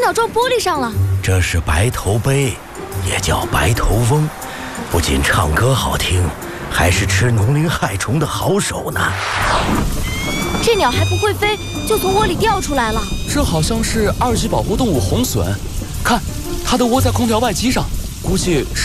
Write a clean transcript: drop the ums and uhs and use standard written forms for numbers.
鸟撞玻璃上了。 这是白头鹎，也叫白头翁，不仅唱歌好听，还是吃农林害虫的好手呢。 这鸟还不会飞，就从窝里掉出来了。 这好像是2级保护动物红隼，看，它的窝在空调外机上，估计是